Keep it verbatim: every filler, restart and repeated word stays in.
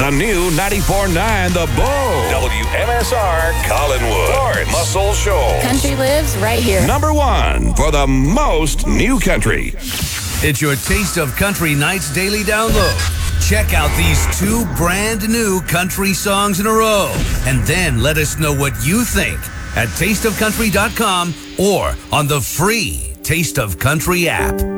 The new ninety-four point nine The Bull. W M S R Collinwood. Lawrence Muscle Shoals. Country lives right here. Number one for the most new country. It's your Taste of Country Nights daily download. Check out these two brand new country songs in a row, and then let us know what you think at taste of country dot com or on the free Taste of Country app.